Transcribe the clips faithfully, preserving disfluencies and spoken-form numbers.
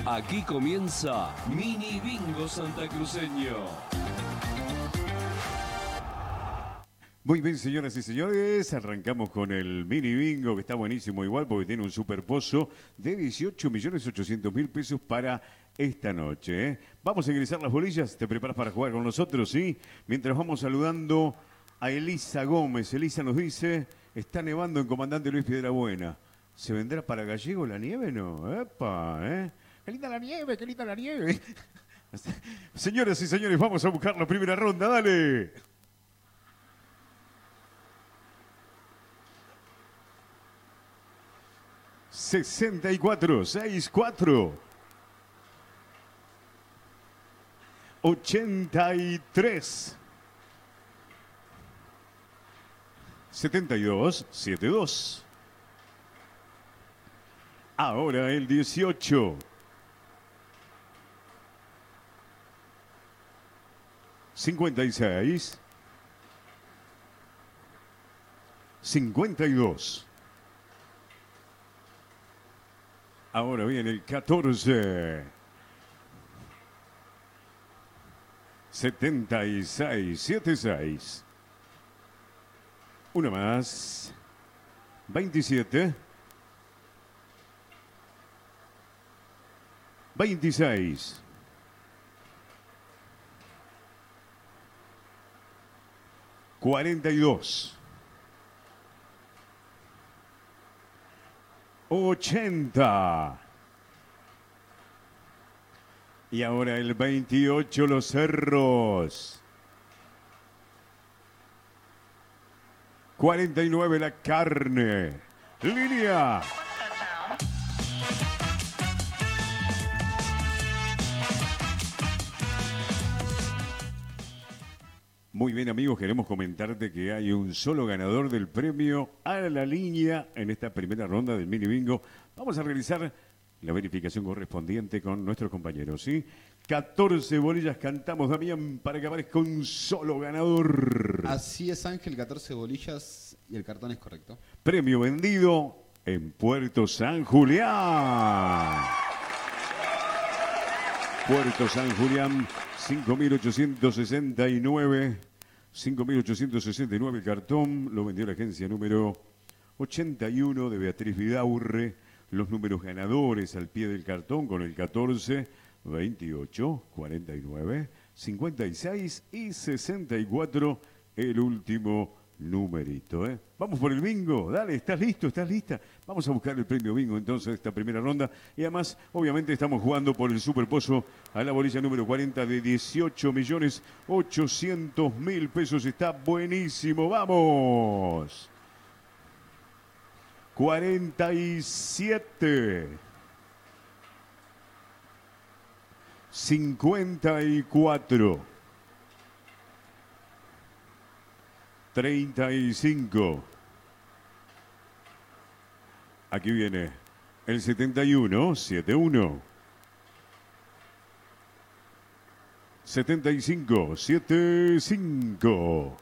Aquí comienza Mini Bingo Santacruceño. Muy bien, señoras y señores, arrancamos con el mini bingo, que está buenísimo igual porque tiene un super pozo de dieciocho millones ochocientos mil pesos para esta noche. ¿eh? Vamos a ingresar las bolillas, ¿te preparas para jugar con nosotros? Sí, mientras vamos saludando a Elisa Gómez. Elisa nos dice, está nevando en Comandante Luis Piedrabuena. ¿Se vendrá para Gallego la nieve? No, epa, ¿eh? ¡Qué linda la nieve, qué linda la nieve! Señoras y señores, vamos a buscar la primera ronda, dale. sesenta y cuatro, sesenta y cuatro. ochenta y tres. setenta y dos, setenta y dos. Ahora el dieciocho. cincuenta y seis. cincuenta y dos. Ahora viene el catorce. setenta y seis, setenta y seis. Una más. veintisiete. veintiséis. cuarenta y dos. ochenta. Y ahora el veintiocho, los cerros. cuarenta y nueve, la carne. Línea. Muy bien, amigos, queremos comentarte que hay un solo ganador del premio a la línea en esta primera ronda del mini bingo. Vamos a realizar la verificación correspondiente con nuestros compañeros, ¿sí? catorce bolillas cantamos, Damián, para que aparezca un solo ganador. Así es, Ángel, catorce bolillas y el cartón es correcto. Premio vendido en Puerto San Julián. Puerto San Julián, cinco mil ochocientos sesenta y nueve. cinco mil ochocientos sesenta y nueve el cartón, lo vendió la agencia número ochenta y uno de Beatriz Vidaurre. Los números ganadores al pie del cartón con el catorce, veintiocho, cuarenta y nueve, cincuenta y seis y sesenta y cuatro, el último numerito. ¿eh? Vamos por el bingo, dale, ¿estás listo? ¿Estás lista? Vamos a buscar el premio bingo entonces de esta primera ronda. Y además, obviamente, estamos jugando por el superpozo a la bolilla número cuarenta de dieciocho millones ochocientos mil pesos. Está buenísimo, ¡vamos! cuarenta y siete. cincuenta y cuatro. treinta y cinco. Aquí viene el setenta y uno, setenta y uno. setenta y cinco, setenta y cinco.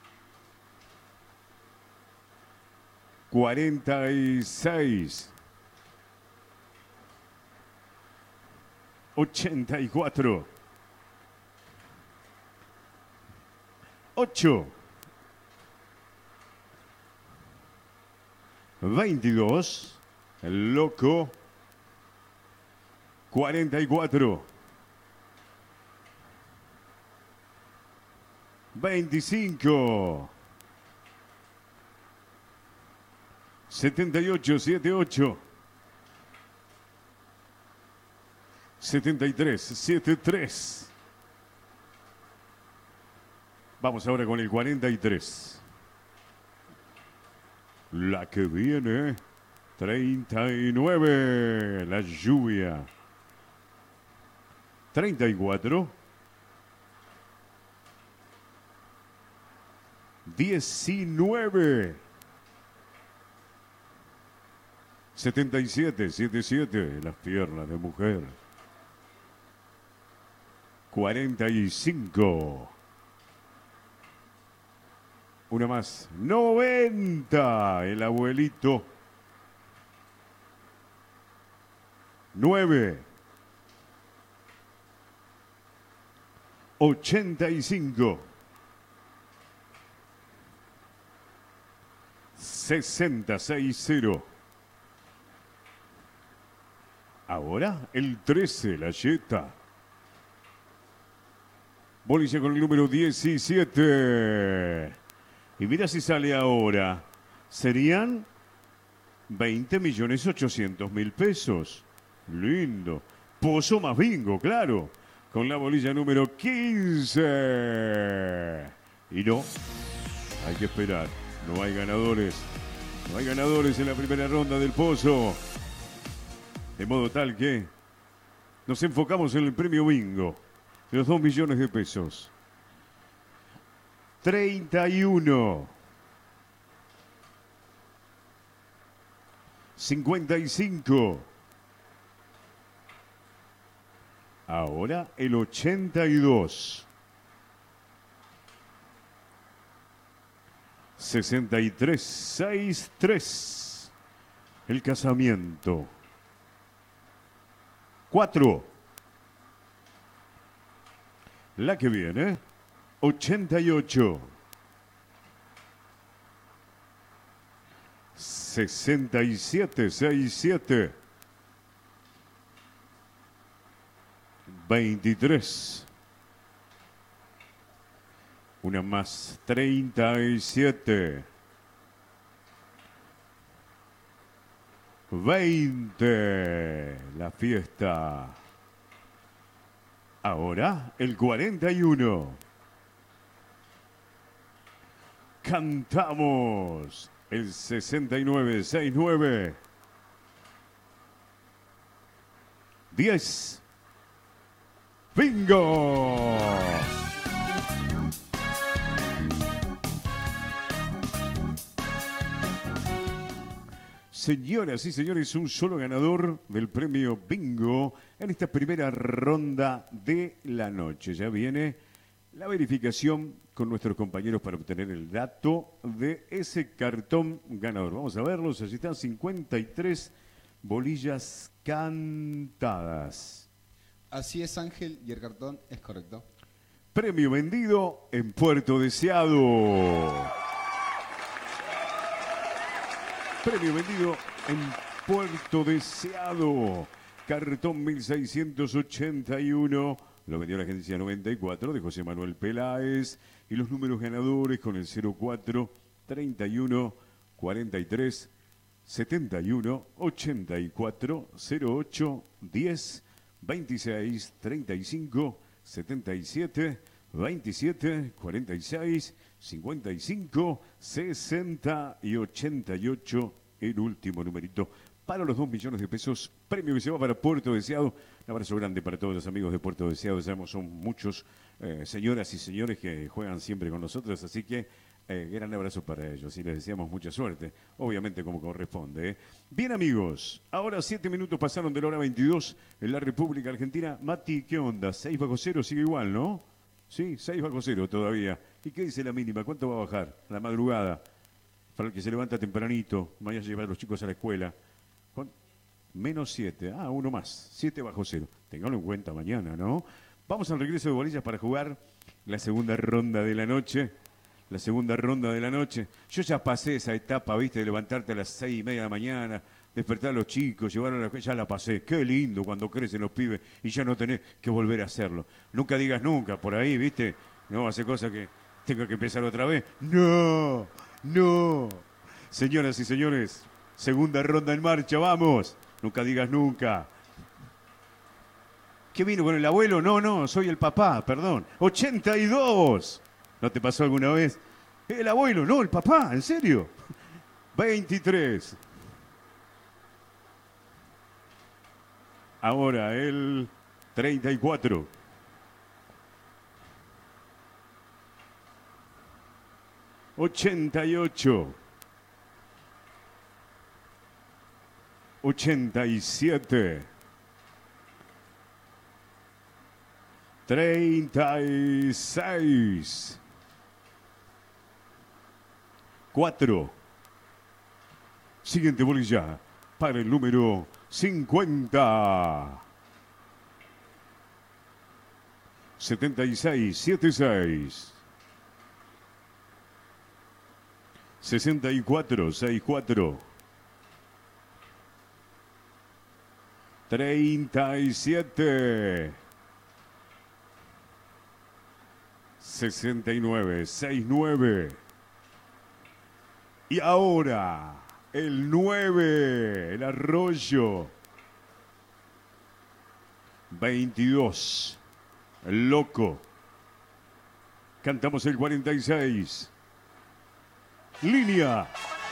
cuarenta y seis. ochenta y cuatro. ocho. veintidós. El loco. cuarenta y cuatro. veinticinco. setenta y ocho, setenta y ocho. setenta y tres, setenta y tres. Vamos ahora con el cuarenta y tres. La que viene, treinta y nueve, la lluvia. treinta y cuatro. diecinueve. setenta y siete, setenta y siete, las piernas de mujer. cuarenta y cinco. Una más. noventa. El abuelito. nueve. ochenta y cinco. sesenta, seis cero. Ahora el trece, la Jetta. Bolilla con el número diecisiete. Y mira si sale ahora. Serían veinte millones ochocientos mil pesos. Lindo. Pozo más bingo, claro. Con la bolilla número quince. Y no, hay que esperar. No hay ganadores. No hay ganadores en la primera ronda del pozo. De modo tal que nos enfocamos en el premio bingo. De los dos millones de pesos. treinta y uno. cincuenta y cinco. Ahora el ochenta y dos. sesenta y tres, sesenta y tres. El casamiento. cuatro. La que viene, ochenta y ocho. sesenta y siete, sesenta y siete. veintitrés. Una más, treinta y siete. veinte. La fiesta. Ahora el cuarenta y uno. Cantamos el sesenta y nueve, sesenta y nueve. diez. ¡Bingo! Señoras y señores, un solo ganador del premio Bingo en esta primera ronda de la noche. Ya viene la verificación con nuestros compañeros para obtener el dato de ese cartón ganador. Vamos a verlos, allí están cincuenta y tres bolillas cantadas. Así es, Ángel, y el cartón es correcto. Premio vendido en Puerto Deseado. Premio vendido en Puerto Deseado. Cartón mil seiscientos ochenta y uno. Lo vendió la agencia noventa y cuatro de José Manuel Peláez. Y los números ganadores con el cero cuatro, treinta y uno, cuarenta y tres, setenta y uno, ochenta y cuatro, cero ocho, diez, veintiséis, treinta y cinco, setenta y siete, veintisiete, cuarenta y seis, cincuenta y cinco, sesenta y ochenta y ocho, el último numerito para los dos millones de pesos, premio que se va para Puerto Deseado. Un abrazo grande para todos los amigos de Puerto Deseado, sabemos son muchos eh, señoras y señores que juegan siempre con nosotros, así que eh, gran abrazo para ellos y les deseamos mucha suerte, obviamente como corresponde. ¿eh? Bien amigos, ahora siete minutos pasaron de la hora veintidós en la República Argentina. Mati, ¿qué onda? seis bajo cero sigue igual, ¿no? Sí, seis bajo cero todavía. ¿Y qué dice la mínima? ¿Cuánto va a bajar? La madrugada. Para el que se levanta tempranito, mañana llevar a los chicos a la escuela. Con menos siete. Ah, uno más. siete bajo cero. Tenganlo en cuenta mañana, ¿no? Vamos al regreso de bolillas para jugar la segunda ronda de la noche. La segunda ronda de la noche. Yo ya pasé esa etapa, viste, de levantarte a las seis y media de la mañana, despertar a los chicos, llevar a la... Ya la pasé. Qué lindo cuando crecen los pibes y ya no tenés que volver a hacerlo. Nunca digas nunca, por ahí, viste. No, hace cosas que tengo que empezar otra vez. No, no. Señoras y señores, segunda ronda en marcha, vamos. Nunca digas nunca. ¿Qué vino con el abuelo? No, no, soy el papá, perdón. ochenta y dos. ¿No te pasó alguna vez? El abuelo, no, el papá, ¿en serio? veintitrés. Ahora el treinta y cuatro. ochenta y ocho. ochenta y siete. treinta y seis. cuatro. Siguiente bolilla para el número cincuenta. setenta y seis, setenta y seis. sesenta y cuatro, sesenta y cuatro. treinta y siete. sesenta y nueve, sesenta y nueve. Y ahora, el nueve, el Arroyo. veintidós, el Loco. Cantamos el cuarenta y seis. Línea.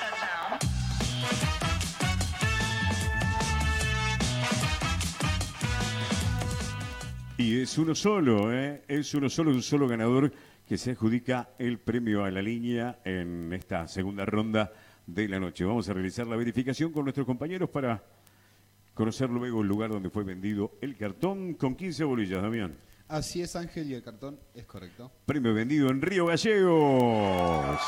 Y es uno solo, ¿eh? Es uno solo, un solo ganador que se adjudica el premio a la línea en esta segunda ronda de la noche. Vamos a realizar la verificación con nuestros compañeros para conocer luego el lugar donde fue vendido el cartón con quince bolillas, Damián. Así es, Ángel, y el cartón es correcto. Premio vendido en Río Gallegos.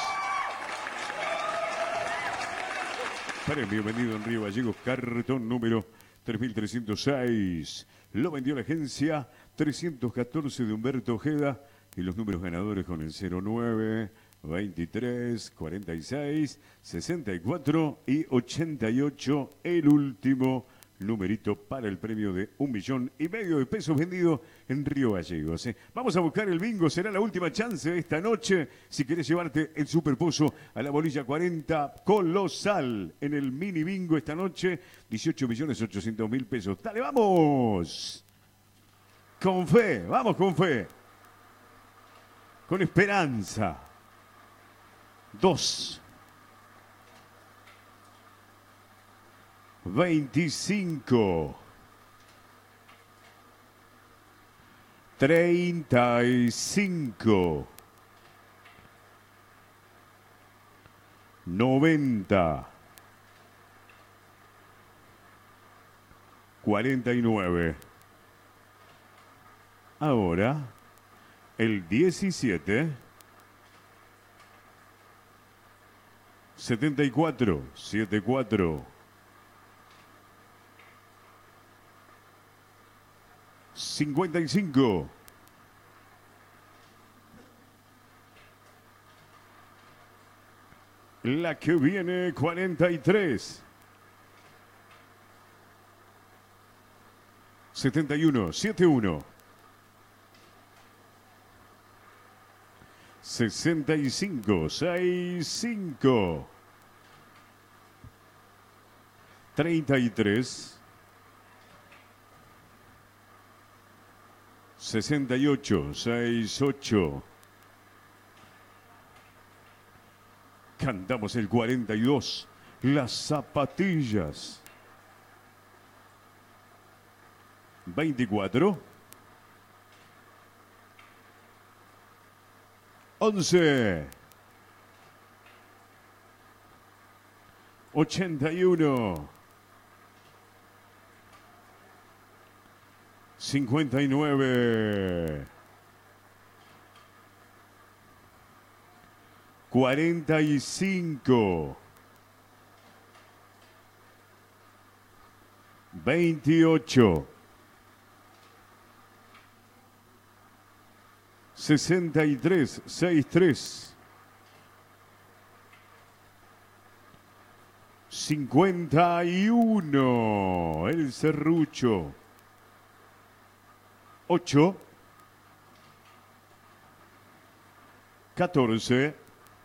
Premio vendido en Río Gallegos, cartón número tres mil trescientos seis. Lo vendió la agencia trescientos catorce de Humberto Ojeda y los números ganadores con el cero nueve, veintitrés, cuarenta y seis, sesenta y cuatro y ochenta y ocho. El último numerito para el premio de un millón y medio de pesos vendido en Río Gallegos. ¿eh? Vamos a buscar el bingo, será la última chance esta noche. Si querés llevarte el superpozo a la bolilla cuarenta colosal en el mini bingo esta noche, dieciocho millones ochocientos mil pesos. Dale, vamos. Con fe, vamos con fe. Con esperanza. Dos. veinticinco, treinta y cinco, noventa, cuarenta y nueve. Ahora, el diecisiete, setenta y cuatro, setenta y cuatro. cincuenta y cinco. La que viene, cuarenta y tres. setenta y uno, setenta y uno. sesenta y cinco, sesenta y cinco. treinta y tres. sesenta y ocho, sesenta y ocho. Cantamos el cuarenta y dos. Las zapatillas. veinticuatro. once. ochenta y uno. cincuenta y nueve. cuarenta y cinco. veintiocho. sesenta y tres, sesenta y tres. cincuenta y uno. El serrucho. ocho, catorce.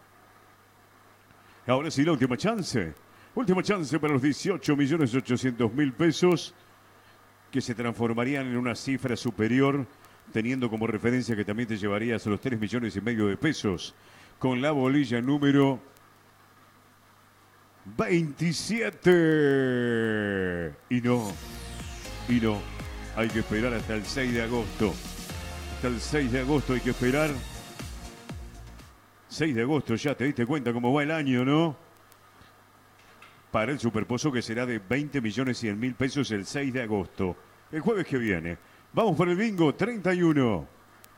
Ahora sí, la última chance. Última chance para los dieciocho millones ochocientos mil pesos que se transformarían en una cifra superior, teniendo como referencia que también te llevarías a los tres millones y medio de pesos con la bolilla número veintisiete. Y no, y no. Hay que esperar hasta el seis de agosto. Hasta el seis de agosto hay que esperar. seis de agosto, ya te diste cuenta cómo va el año, ¿no? Para el superpozo que será de veinte millones cien mil pesos el seis de agosto. El jueves que viene. Vamos por el bingo, treinta y uno.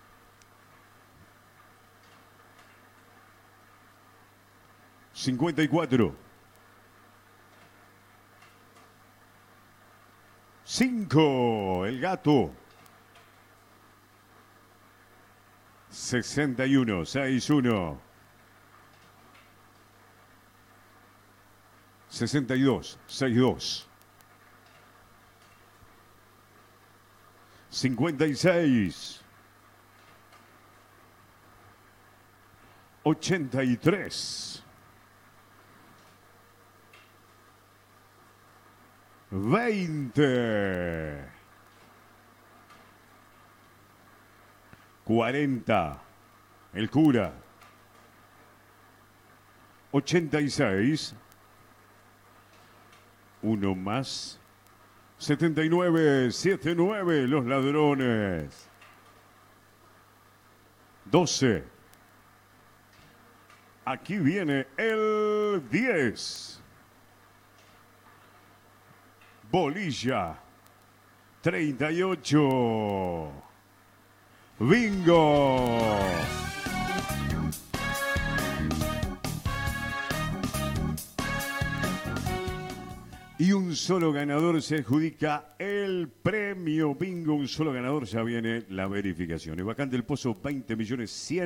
cincuenta y cuatro. cinco, el gato. sesenta y uno, sesenta y uno. sesenta y dos, sesenta y dos. cincuenta y seis. ochenta y tres. veinte. cuarenta. El cura. ochenta y seis. Uno más. setenta y nueve, setenta y nueve, los ladrones. doce. Aquí viene el diez. Bolilla. treinta y ocho. Bingo. Y un solo ganador se adjudica el premio bingo. Un solo ganador, ya viene la verificación. El Bacán del Pozo, veinte millones cien.